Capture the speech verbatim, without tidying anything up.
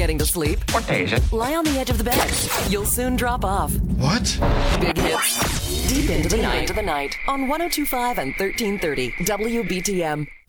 getting to sleep? Or Tasia. Lie on the edge of the bed. You'll soon drop off. What? Big hits. Deep into the night. Into the night on one oh two point five and thirteen thirty W B T M.